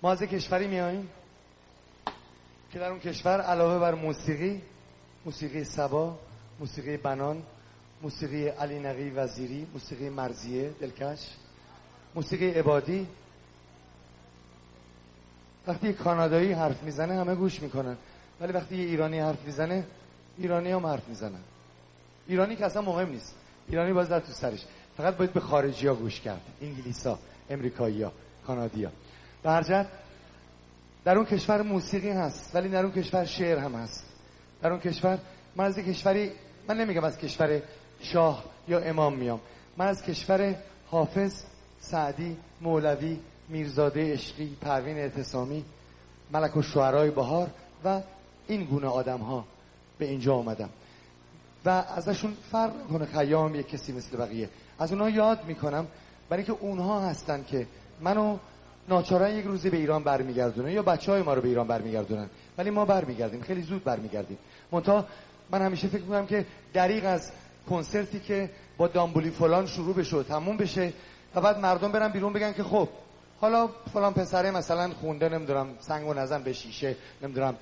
ما از کشوری میاییم که در اون کشور علاوه بر موسیقی سبا، موسیقی بنان، موسیقی علی نقی وزیری، موسیقی مرزیه دلکش، موسیقی عبادی، وقتی کانادایی حرف میزنه همه گوش میکنن، ولی وقتی یه ایرانی حرف میزنه ایرانی هم حرف میزنن. ایرانی که اصلا مهم نیست، ایرانی باز در تو سرش، فقط باید به خارجی ها گوش کرد، انگلیسا، امریکایی ها، کانادی ها. به هر جهت در اون کشور موسیقی هست، ولی در اون کشور شعر هم هست. در اون کشور من از کشوری، من نمیگم از کشور شاه یا امام میام، من از کشور حافظ، سعدی، مولوی، میرزاده عشقی، پروین اعتصامی، ملک الشعرای بهار و این گونه آدم ها به اینجا آمدم و ازشون فرق کنه خیام یک کسی مثل بقیه. از اونها یاد میکنم برای که اونها هستن که منو ناچارا یک روزی به ایران برمیگردونن یا بچهای ما رو به ایران برمیگردونن، ولی ما برمیگردیم، خیلی زود برمیگردیم. منتها من همیشه فکر میکنم که دریغ از کنسرتی که با دامبولی فلان شروع بشه و تموم بشه و بعد مردم برن بیرون بگن که خب حالا فلان پسره مثلا خونده، نمیدونم سنگو نزن به شیشه، نمیدونم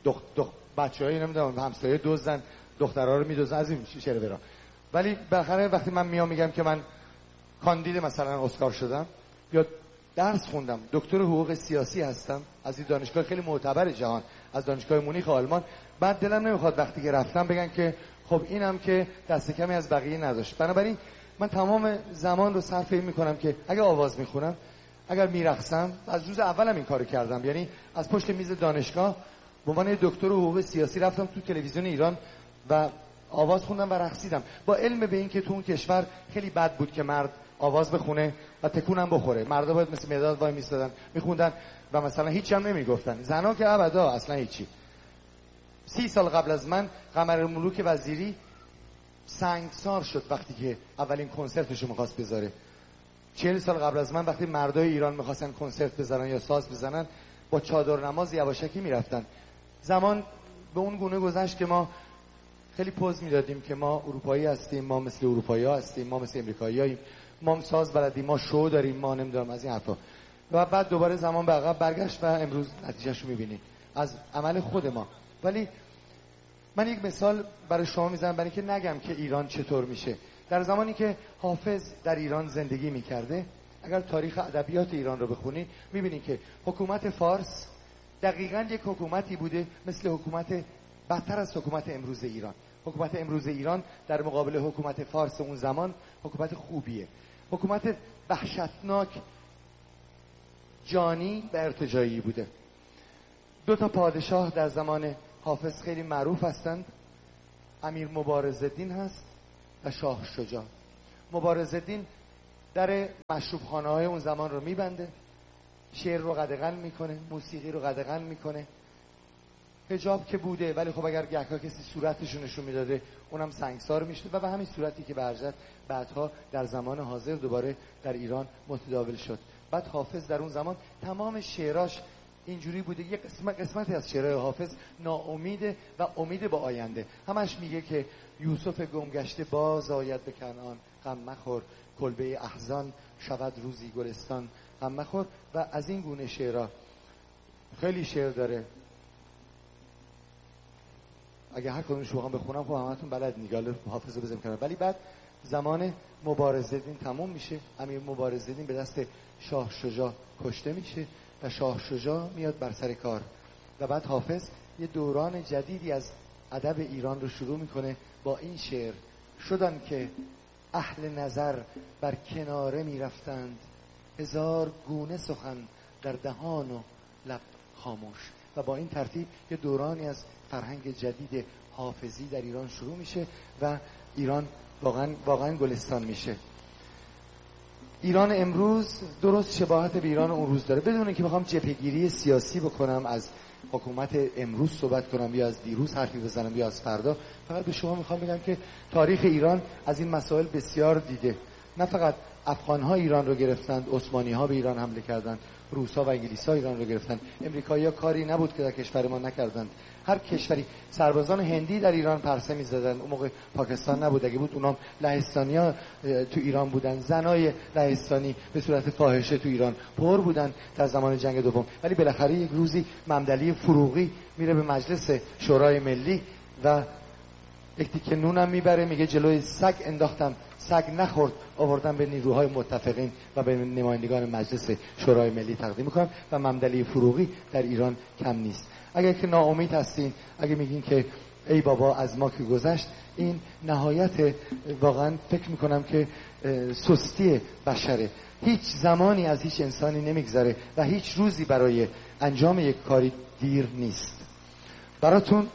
بچه‌ای نمیدونم همسایه دزدن دخترها رو میدوزن، از این شیشه رو برا. ولی بالاخره وقتی من میام میگم که من کاندید مثلا اسکار شدم یا درس خوندم، دکتر حقوق سیاسی هستم از این دانشگاه خیلی معتبر جهان، از دانشگاه مونیخ آلمان، بعد دلم نمیخواد وقتی که رفتم بگن که خب اینم که دست کمی از بقیه نداشت. بنابراین من تمام زمان رو صرف این میکنم که اگه آواز میخونم، اگر میرقصم، از روز اولم این کارو کردم، یعنی از پشت میز دانشگاه به عنوان دکتر حقوق سیاسی رفتم تو تلویزیون ایران و آواز خوندم و رقصیدم، با علم به این که تو اون کشور خیلی بد بود که مرد آواز بخونه و تکونم بخوره. مردا باید مثل مداد وای میستادن میخوندن و مثلا هیچی هم نمیگفتن، زنا که ابدا اصلا هیچی. 30 سال قبل از من قمرالملوک وزیری سنگسار شد وقتی که اولین کنسرتشو می‌خواست بذاره. 40 سال قبل از من وقتی مردای ایران می‌خواستن کنسرت بزنن یا ساز بزنن با چادر نماز یواشکی میرفتن. زمان به اون گونه گذشت که ما خیلی پوز میدادیم که ما اروپایی هستیم، ما مثل اروپایی‌ها هستیم، ما مثل امریکایی‌هاییم، ما ساز بلدیم، ما شو داریم، ما نمیدونم از این حرفا. و بعد دوباره زمان به عقب برگشت و امروز نتیجه‌اش رو می‌بینید از عمل خود ما. ولی من یک مثال برای شما میزنم برای که نگم که ایران چطور میشه. در زمانی که حافظ در ایران زندگی میکرده، اگر تاریخ ادبیات ایران رو بخونید میبینید که حکومت فارس دقیقاً یک حکومتی بوده مثل حکومت بدتر از حکومت امروز ایران. حکومت امروز ایران در مقابل حکومت فارس اون زمان حکومت خوبیه، حکومت وحشتناک، جانی و ارتجاعی بوده. 2 تا پادشاه در زمان حافظ خیلی معروف هستند، امیر مبارزالدین هست و شاه شجاع. مبارزالدین در مشروبخانه های اون زمان رو میبنده، شعر رو قدغن میکنه، موسیقی رو قدغن میکنه. حجاب که بوده، ولی خب اگر گهگاه کسی صورتشو نشون میداده اونم سنگسار میشد و به همین صورتی که برجت بعدها در زمان حاضر دوباره در ایران متداول شد. بعد حافظ در اون زمان تمام شعراش اینجوری بوده، یک قسمتی از شعرهای حافظ ناامیده و امید به آینده. همش میگه که یوسف گمگشته باز آید به کنعان، غم مخور کلبه احزان شود روزی گلستان، غم مخور. و از این گونه شعرها خیلی شعر داره، اگه هر کدومش رو بخونم خب همتون بلد نگال حافظ رو بزنم کنم. ولی بعد زمان مبارزالدین تموم میشه، امیر مبارزالدین به دست شاه شجاع کشته میشه و شاه شجاع میاد بر سر کار و بعد حافظ یه دوران جدیدی از ادب ایران رو شروع میکنه با این شعر: شدن که اهل نظر بر کناره میرفتند، هزار گونه سخن در دهان و لب خاموش. و با این ترتیب یه دورانی از فرهنگ جدید حافظی در ایران شروع میشه و ایران واقعا گلستان میشه. ایران امروز درست شباهت به ایران اون روز داره، بدون اینکه بخوام جبهه‌گیری سیاسی بکنم، از حکومت امروز صحبت کنم یا از دیروز حرفی بزنم یا از فردا. فقط به شما میخوام بگم که تاریخ ایران از این مسائل بسیار دیده. نه فقط افغان‌ها ایران رو گرفتند، عثمانی‌ها به ایران حمله کردند، روس‌ها و انگلیس‌ها ایران رو گرفتند، امریکایی‌ها کاری نبود که در کشور ما نکردند. هر کشوری، سربازان هندی در ایران پرسه می‌زدند. اون موقع پاکستان نبود، اگه بود اونام لهستانی‌ها تو ایران بودن. زنای لهستانی به صورت فاحشه تو ایران پر بودن در زمان جنگ دوم. ولی بالاخره یک روزی ممدلی فروغی میره به مجلس شورای ملی و یک تیکه نونم میبره، میگه جلوی سگ انداختم، سگ نخورد، آوردم به نیروهای متفقین و به نمایندگان مجلس شورای ملی تقدیم میکنم. و ممدلی فروغی در ایران کم نیست. اگر که ناامید هستین، اگه میگین که ای بابا از ما که گذشت، این نهایت واقعا فکر میکنم که سستی بشره. هیچ زمانی از هیچ انسانی نمیگذره و هیچ روزی برای انجام یک کاری دیر نیست. براتون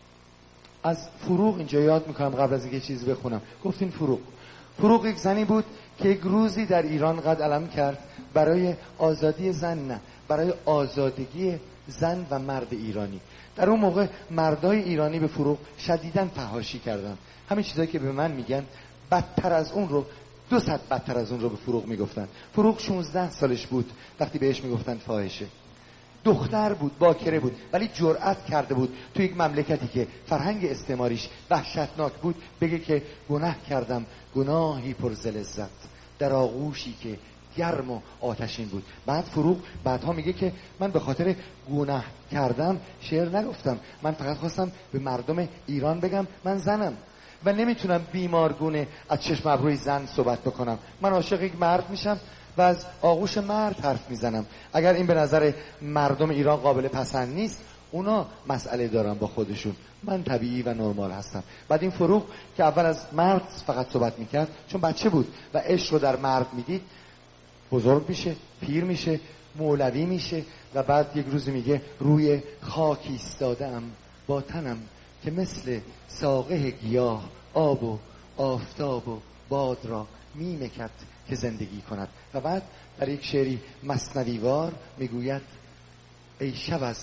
از فروغ اینجا یاد میکنم قبل از اینکه چیزی بخونم. گفتین فروغ یک زنی بود که یک روزی در ایران قد علم کرد برای آزادی زن، نه برای آزادگی زن و مرد ایرانی. در اون موقع مردای ایرانی به فروغ شدیداً فحاشی کردن. همین چیزایی که به من میگن بدتر از اون رو، 200 بدتر از اون رو به فروغ میگفتن. فروغ 16 سالش بود وقتی بهش میگفتن فاحشه. دختر بود، باکره بود، ولی جرأت کرده بود تو یک مملکتی که فرهنگ استعماریش وحشتناک بود بگه که گناه کردم، گناهی پر ز لذت، در آغوشی که گرم و آتشین بود. بعد فروغ بعدها میگه که من به خاطر گناه کردم شعر نگفتم، من فقط خواستم به مردم ایران بگم من زنم و نمیتونم بیمارگونه از چشم ابروی زن صحبت بکنم. من عاشق یک مرد میشم و از آغوش مرد حرف میزنم. اگر این به نظر مردم ایران قابل پسند نیست، اونا مسئله دارن با خودشون، من طبیعی و نرمال هستم. بعد این فروغ که اول از مرد فقط صحبت میکرد چون بچه بود و عشق رو در مرد میدید، بزرگ میشه، پیر میشه، مولوی میشه و بعد یک روز میگه روی خاک ایستاده‌ام با تنم که مثل ساقه گیاه آب و آفتاب و باد را میمکد که زندگی کند. و بعد در یک شعری مثنویوار میگوید ای شب از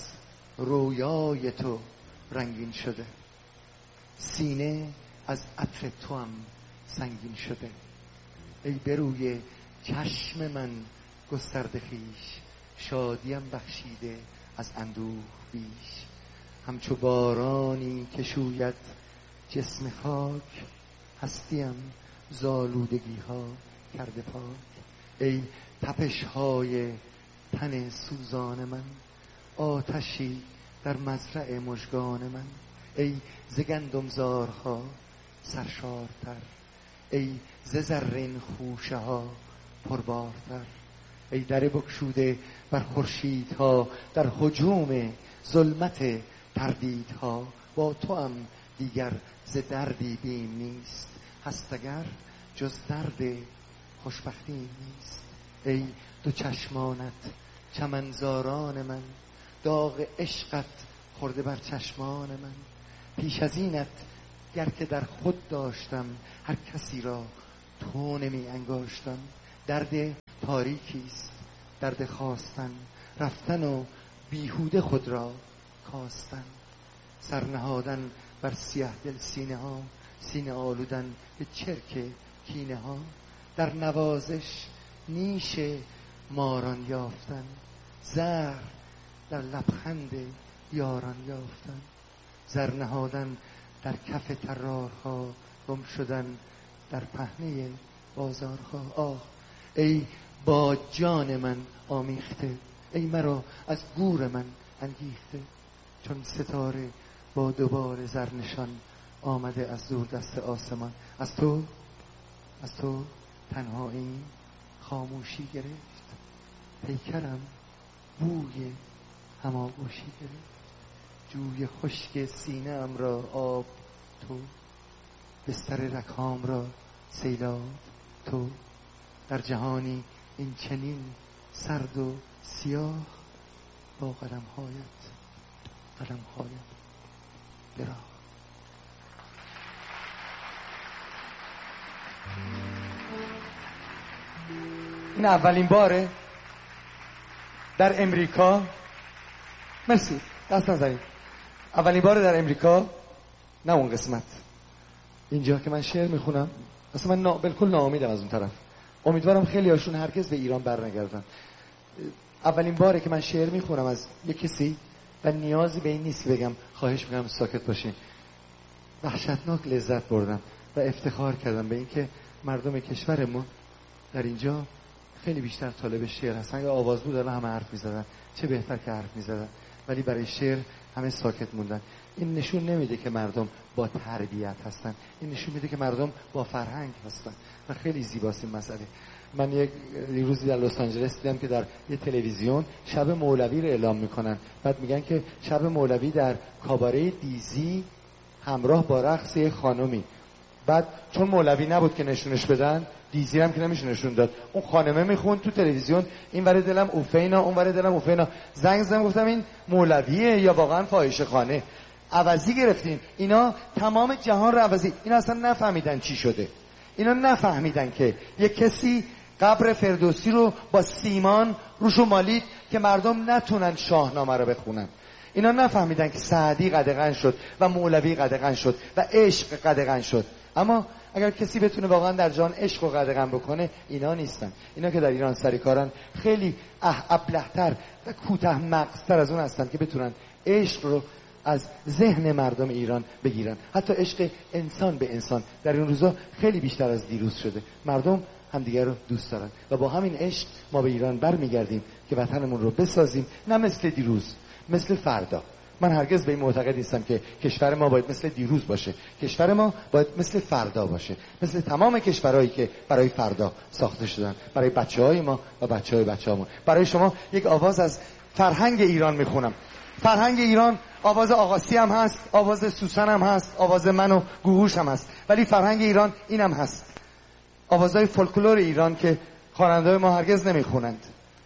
رویای تو رنگین شده، سینه از عطر تو هم سنگین شده، ای بروی چشم من گسترده خویش، شادیم بخشیده از اندوه بیش، همچو بارانی که شوید جسم خاک، هستیم زالودگی ها کرده پاک، ای تپش های تن سوزان من، آتشی در مزرع مژگان من، ای ز گندمزارها سرشارتر، ای ز زرین خوشه ها پربارتر، ای در بگشوده بر خورشیدها در هجوم ظلمت تردیدها، با تو هم دیگر ز دردی بیم نیست، هست اگر جز درد خوشبختی نیست، ای دو چشمانت چمنزاران من، داغ عشقت خورده بر چشمان من، پیش از اینت گر که در خود داشتم، هر کسی را تو نمی انگاشتم، درد تاریکیست درد خواستن، رفتن و بیهوده خود را کاستن، سرنهادن بر سیه دل سینه ها، سینه آلودن به چرک کینه ها، در نوازش نیش ماران یافتن، زهر در لبخند یاران یافتن، زر نهادن در کف طرارها، گم شدن در پهنه بازارها. آه ای با جان من آمیخته، ای مرا از گور من انگیخته، چون ستاره با دوباره زرنشان آمده از دور دست آسمان، از تو تنها این خاموشی گرفت، پیکرم بوی هماغوشی گرفت، جوی خشک سینه ام را آب تو، بستر رکام را سیلاب تو، در جهانی این چنین سرد و سیاه، با قلم‌هایت براه. این اولین باره در امریکا، مرسی دست نزنید، اولین باره در امریکا، نه اون قسمت، اینجا که من شعر میخونم، اصلا من بالکل ناامیدم از اون طرف، امیدوارم خیلی هاشون هرگز به ایران برنگردن. اولین باره که من شعر میخونم از یک کسی و نیازی به این نیست که بگم خواهش میکنم ساکت باشین. وحشتناک لذت بردم و افتخار کردم به اینکه مردم کشورمون در اینجا خیلی بیشتر طالب شعر هستن. اگه آواز بود و همه حرف میزدن چه بهتر که حرف میزدن، ولی برای شعر همه ساکت موندن. این نشون نمیده که مردم با تربیت هستن، این نشون میده که مردم با فرهنگ هستن و خیلی زیباست این مسئله. من یک روزی در لس آنجلس دیدم که در یه تلویزیون شب مولوی رو اعلام میکنن، بعد میگن که شب مولوی در کاباره دیزی همراه با رقص خانمی. بعد چون مولوی نبود که نشونش بدن، دیزی هم که نمیشه نشون داد، اون خانمه میخوند تو تلویزیون این ور دلم اوفینا اون ور دلم اوفینا. زنگ زدم گفتم این مولویه یا واقعا فاحشه خانه؟ عوضی گرفتین. اینا تمام جهان رو عوضی. اینا اصلا نفهمیدن چی شده. اینا نفهمیدن که یک کسی قبر فردوسی رو با سیمان روشو مالید که مردم نتونن شاهنامه رو بخونن. اینا نفهمیدن که سعدی قدغن شد و مولوی قدغن شد و عشق قدغن شد. اما اگر کسی بتونه واقعا در جهان عشق و قدغن بکنه، اینا نیستن. اینا که در ایران سرکارن خیلی ابله‌تر و کوته مغزتر از اون هستن که بتونن عشق رو از ذهن مردم ایران بگیرن. حتی عشق انسان به انسان در این روزا خیلی بیشتر از دیروز شده. مردم همدیگر رو دوست دارن و با همین عشق ما به ایران برمیگردیم که وطنمون رو بسازیم، نه مثل دیروز، مثل فردا. من هرگز به این معتقد نیستم که کشور ما باید مثل دیروز باشه. کشور ما باید مثل فردا باشه، مثل تمام کشورهایی که برای فردا ساخته شدن، برای بچه‌های ما و بچه‌های بچه‌هامون. برای شما یک آواز از فرهنگ ایران میخونم. فرهنگ ایران آواز آقاسی هم هست، آواز سوسن هم هست، آواز من و گوگوش هم هست، ولی فرهنگ ایران اینم هست. آوازهای فولکلور ایران که خواننده‌های ما هرگز نمیخونند.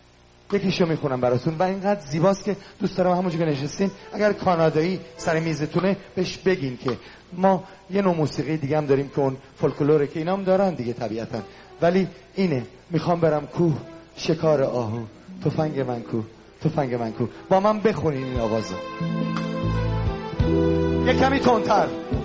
یکیشو میخونم براتون و اینقدر زیباست که دوست دارم همونجا که نشستین اگر کانادایی سر میزتونه بهش بگین که ما یه نوع موسیقی دیگه هم داریم که اون فولکلوره که اینا هم دارن دیگه طبیعتا، ولی اینه. میخوام برم کوه شکار آهو، تفنگ من کو، تفنگ من کو. با من بخونین این آوازو یه کمی تندتر.